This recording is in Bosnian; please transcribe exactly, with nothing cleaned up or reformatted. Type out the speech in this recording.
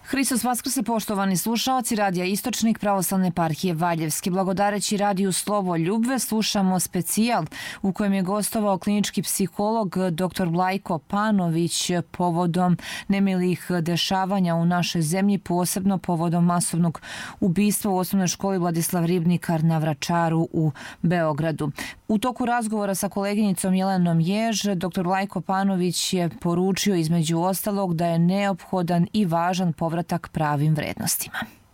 Hristos Vaskrse, poštovani slušaoci Radija Istočnik pravoslavne eparhije Valjevske. Blagodareći Radiju Slovo Ljubve slušamo specijal u kojem je gostovao klinički psiholog dr Vlajko Panović povodom nemilih dešavanja u našoj zemlji, posebno povodom masovnog ubistva u osnovnoj školi Vladislav Ribnikar na Vračaru u Beogradu. U toku razgovora sa koleginicom Jelenom Jež, dr Vlajko Panović je poručio između ostalog da je neophodan i važan povratak pravim vrednostima.